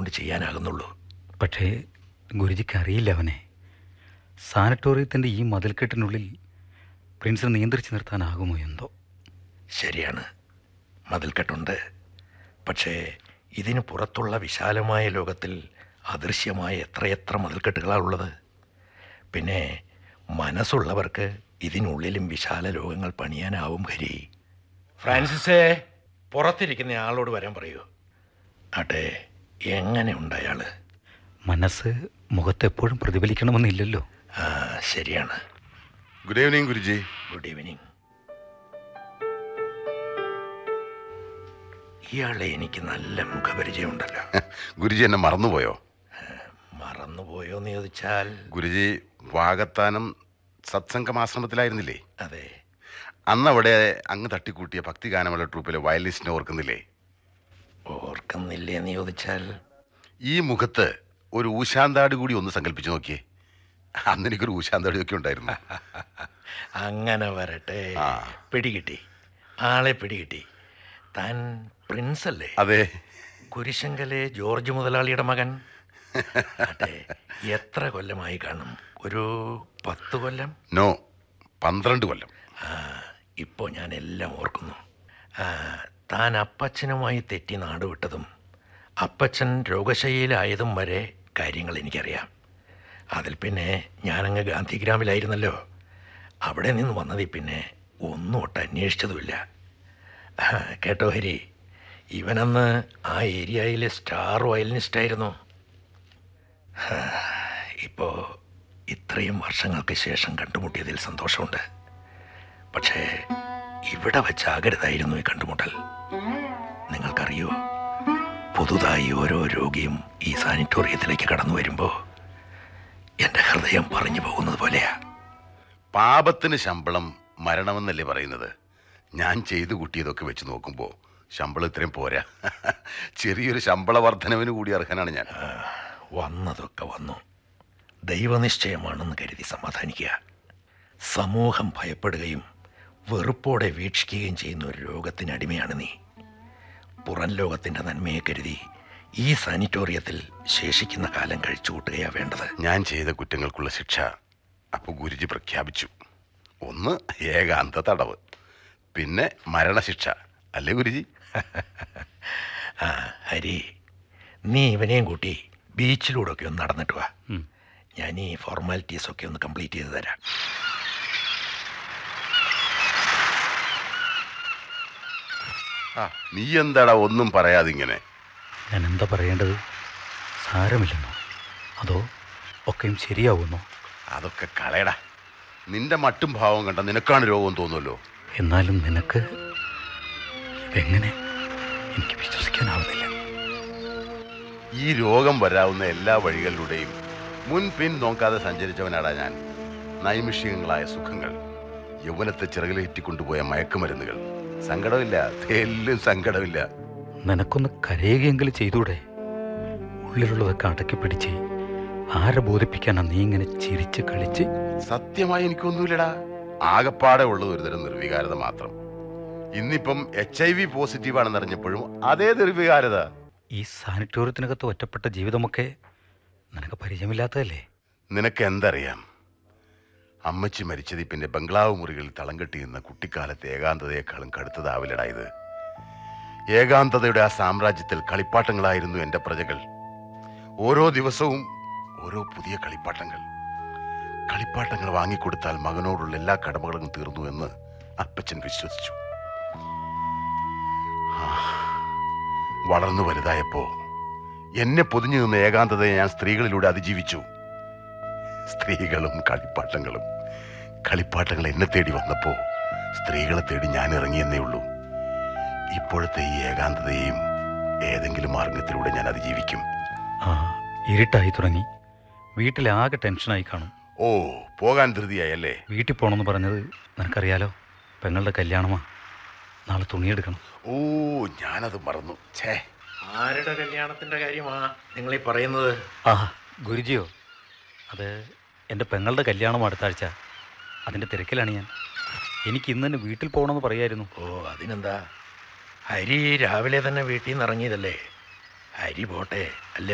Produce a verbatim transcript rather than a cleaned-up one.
കൊണ്ട് ചെയ്യാനാകുന്നുള്ളൂ. പക്ഷേ ഗുരുജിക്ക് അറിയില്ല അവനെ. സാനറ്റോറിയത്തിൻ്റെ ഈ മതിൽക്കെട്ടിനുള്ളിൽ പ്രിൻസിനെ നിയന്ത്രിച്ച് നിർത്താനാകുമോ എന്തോ. ശരിയാണ്, മതിൽക്കെട്ടുണ്ട്. പക്ഷേ ഇതിന് പുറത്തുള്ള വിശാലമായ ലോകത്തിൽ അദൃശ്യമായ എത്രയെത്ര മതിൽക്കെട്ടുകളാണുള്ളത്. പിന്നെ മനസ്സുള്ളവർക്ക് ഇതിനുള്ളിലും വിശാല ലോകങ്ങൾ പണിയാനാവും. ഹരി, ഫ്രാൻസിസേ, പുറത്തിരിക്കുന്ന ആളോട് വരാൻ പറയൂ. ആട്ടെ, എങ്ങനെയുണ്ട് അയാള്? മനസ്സ് മുഖത്തെപ്പോഴും പ്രതിഫലിക്കണമെന്നില്ലല്ലോ. ആ, ശരിയാണ്. Good evening Guruji. Good evening. ഇയാളെ എനിക്ക് നല്ല മുഖപരിചയമുണ്ടല്ലോ. ഗുരുജി എന്നെ മറന്നുപോയോ? മറന്നുപോയോന്ന് ചോദിച്ചാൽ, ഗുരുജി വാകത്താനം സത്സംഗമാശ്രമത്തിലായിരുന്നില്ലേ? അതെ. അന്ന് അവിടെ അങ്ങ് തട്ടിക്കൂട്ടിയ ഭക്തിഗാനമുള്ള ട്രൂപ്പിലെ വയലിനിസ്റ്റിനെ ഓർക്കുന്നില്ലേ? ഓർക്കുന്നില്ലേ എന്ന് ചോദിച്ചാൽ, ഈ മുഖത്ത് ഒരു ഊശാന്താടി കൂടി ഒന്ന് സങ്കല്പിച്ചു നോക്കിയേ. അന്ന് എനിക്കൊരു ഊശാന്താടി ഒക്കെ ഉണ്ടായിരുന്നു. അങ്ങനെ വരട്ടെ. ആ. പിടികിട്ടി, ആളെ പിടികിട്ടി. താൻ പ്രിൻസ് അല്ലേ? അതെ. കുരിശങ്കലെ ജോർജ് മുതലാളിയുടെ മകൻ. അതെ. എത്ര കൊല്ലമായി കാണും? ഒരു പത്ത് കൊല്ലം? നോ, പന്ത്രണ്ട് കൊല്ലം. ആ, ഇപ്പോൾ ഞാൻ എല്ലാം ഓർക്കുന്നു. ആ, താൻ അപ്പച്ചനുമായി തെറ്റി നാടുവിട്ടതും അപ്പച്ചൻ രോഗശയ്യയിലായതും വരെ കാര്യങ്ങൾ എനിക്കറിയാം. അതിൽ പിന്നെ ഞാനങ്ങ് ഗാന്ധിഗ്രാമിലായിരുന്നല്ലോ. അവിടെ നിന്ന് വന്നതിൽ പിന്നെ ഒന്നും ഒട്ട് അന്വേഷിച്ചതുമില്ല. കേട്ടോ ഹരി, ഇവനന്ന് ആ ഏരിയയിലെ സ്റ്റാർ വയലിനിസ്റ്റായിരുന്നു. ഇപ്പോൾ ഇത്രയും വർഷങ്ങൾക്ക് ശേഷം കണ്ടുമുട്ടിയതിൽ സന്തോഷമുണ്ട്. പക്ഷേ ഇവിടെ വച്ചാകരുതായിരുന്നു ഈ കണ്ടുമുട്ടൽ. നിങ്ങൾക്കറിയോ, പുതുതായി ഓരോ രോഗിയും ഈ സാനിറ്റോറിയത്തിലേക്ക് കടന്നു വരുമ്പോൾ എൻ്റെ ഹൃദയം പറഞ്ഞു പോകുന്നത് പോലെയാ. പാപത്തിന് ശമ്പളം മരണമെന്നല്ലേ പറയുന്നത്? ഞാൻ ചെയ്തു കൂട്ടിയതൊക്കെ വെച്ച് നോക്കുമ്പോൾ ശമ്പളം ഇത്രയും പോരാ. ചെറിയൊരു ശമ്പള വർധനവിന് കൂടി അർഹനാണ് ഞാൻ. വന്നതൊക്കെ വന്നു. ദൈവനിശ്ചയമാണെന്ന് കരുതി സമാധാനിക്കുക. സമൂഹം ഭയപ്പെടുകയും വെറുപ്പോടെ വീക്ഷിക്കുകയും ചെയ്യുന്ന ഒരു രോഗത്തിനടിമയാണ് നീ. പുറം ലോകത്തിൻ്റെ നന്മയെ കരുതി ഈ സാനിറ്റോറിയത്തിൽ ശേഷിക്കുന്ന കാലം കഴിച്ചു കൂട്ടുകയാ വേണ്ടത്. ഞാൻ ചെയ്ത കുറ്റങ്ങൾക്കുള്ള ശിക്ഷ അപ്പോൾ ഗുരുജി പ്രഖ്യാപിച്ചു. ഒന്ന് ഏകാന്ത തടവ്, പിന്നെ മരണശിക്ഷ, അല്ലേ ഗുരുജി? ആ ഹരി, നീ ഇവനെയും കൂട്ടി ബീച്ചിലൂടെ ഒക്കെ ഒന്ന് നടന്നിട്ട് വാ. ഞാൻ ഈ ഫോർമാലിറ്റീസൊക്കെ ഒന്ന് കംപ്ലീറ്റ് ചെയ്ത് തരാം. ആ, നീ എന്താടാ ഒന്നും പറയാതിങ്ങനെ? ഞാൻ എന്താ പറയേണ്ടത്? സാരമില്ലെന്നോ, അതോ ഒക്കെയും ശരിയാവുന്നോ? അതൊക്കെ കളയടാ. നിന്റെ മട്ടും ഭാവം കണ്ട നിനക്കാണ് രോഗം തോന്നുമല്ലോ. എന്നാലും നിനക്ക് എങ്ങനെ? എനിക്ക് വിശ്വസിക്കാനാവുന്നില്ല. ഈ രോഗം വരാവുന്ന എല്ലാ വഴികളിലൂടെയും മുൻ പിൻ നോക്കാതെ സഞ്ചരിച്ചവനാടാ ഞാൻ. നൈമിഷികങ്ങളായ സുഖങ്ങൾ, യൗവനത്തെ ചിറകിലേറ്റിക്കൊണ്ടുപോയ മയക്കുമരുന്നുകൾ, സങ്കടമില്ല, തെല്ലും സങ്കടമില്ല. നിനക്കൊന്ന് കരയുകയെങ്കിലും ചെയ്തൂടെ? ഉള്ളിലുള്ളതൊക്കെ അടക്കി പിടിച്ച് ആരെ ബോധിപ്പിക്കാനാ നീ ഇങ്ങനെ ചിരിച്ച് കളിച്ച്? സത്യമായി എനിക്കൊന്നുമില്ലടാ. ആകപ്പാടെ ഉള്ളത് ഒരുതരം നിർവികാരത മാത്രം. ഇന്നിപ്പം എച്ച് ഐ വി പോസിറ്റീവ് ആണെന്നറിഞ്ഞപ്പോഴും അതേ നിർവികാരത. ഈ സാനിറ്റോറിയത്തിനകത്ത് ഒറ്റപ്പെട്ട ജീവിതമൊക്കെ നിനക്ക് പരിചയമില്ലാത്തതല്ലേ? നിനക്ക് എന്തറിയാം? അമ്മച്ചി മരിച്ചതി പിന്നെ ബംഗ്ലാവ് മുറികളിൽ തളം കെട്ടി നിന്ന കുട്ടിക്കാലത്തെ ഏകാന്തതയെക്കാളും കടുത്തതാവില്ലടാ ഇത്. ഏകാന്തതയുടെ ആ സാമ്രാജ്യത്തിൽ കളിപ്പാട്ടങ്ങളായിരുന്നു എൻ്റെ പ്രജകൾ. ഓരോ ദിവസവും ഓരോ പുതിയ കളിപ്പാട്ടങ്ങൾ. കളിപ്പാട്ടങ്ങൾ വാങ്ങിക്കൊടുത്താൽ മകനോടുള്ള എല്ലാ കടമകളും തീർന്നു എന്ന് അപ്പച്ചൻ വിശ്വസിച്ചു. വളർന്നു വലുതായപ്പോ എന്നെ പൊതിഞ്ഞു നിന്ന ഏകാന്തതയെ ഞാൻ സ്ത്രീകളിലൂടെ അതിജീവിച്ചു. സ്ത്രീകളും കളിപ്പാട്ടങ്ങളും. കളിപ്പാട്ടങ്ങൾ എന്നെ തേടി വന്നപ്പോ സ്ത്രീകളെ തേടി ഞാൻ ഇറങ്ങിയെന്നേ ഉള്ളൂ. ഇപ്പോഴത്തെ ഈ ഏകാന്തതയെയും ഏതെങ്കിലും മാർഗത്തിലൂടെ ഞാൻ അതിജീവിക്കും. ആ, ഇരുട്ടായി തുടങ്ങി. വീട്ടിലാകെ ടെൻഷനായി കാണും. ഓ, പോകാൻ ധൃതിയായല്ലേ? വീട്ടിൽ പോകണമെന്ന് പറഞ്ഞത് നിനക്കറിയാലോ. പെങ്ങളുടെ കല്യാണമാ. നാളെ തുണിയെടുക്കണം. ഓ, ഞാനത് മറന്നു. ഛേ, ആരുടെ കല്യാണത്തിൻ്റെ കാര്യമാ നിങ്ങളീ പറയുന്നത്? ആ, ഗുരുജിയോ? അത് എൻ്റെ പെങ്ങളുടെ കല്യാണം അടുത്ത ആഴ്ച. അതിൻ്റെ തിരക്കിലാണ് ഞാൻ. എനിക്ക് ഇന്ന് തന്നെ വീട്ടിൽ പോകണമെന്ന് പറയായിരുന്നു. ഓ, അതിനെന്താ? ഹരി രാവിലെ തന്നെ വീട്ടിൽ നിന്ന് ഇറങ്ങിയതല്ലേ? ഹരി പോട്ടെ, അല്ലേ?